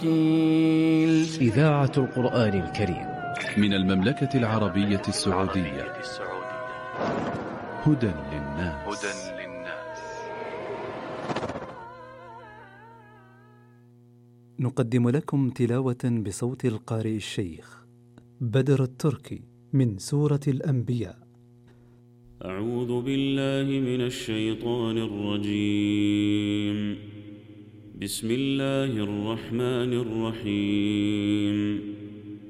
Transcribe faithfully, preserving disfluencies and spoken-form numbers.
إذاعة القرآن الكريم من المملكة العربية السعودية. هدى للناس. نقدم لكم تلاوة بصوت القارئ الشيخ بدر التركي من سورة الأنبياء. أعوذ بالله من الشيطان الرجيم. بسم الله الرحمن الرحيم.